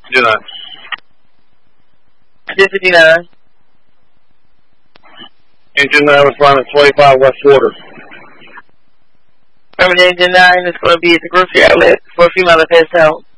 59. 59. Engine 9 respond at 25 West Water. Engine 9 is going to be at the grocery outlet for a female that has help.